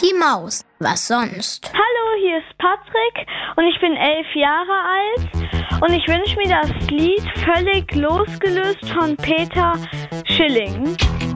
Die Maus. Was sonst? Hallo, hier ist Patrick und ich bin 11 Jahre alt und ich wünsche mir das Lied Völlig losgelöst von Peter Schilling.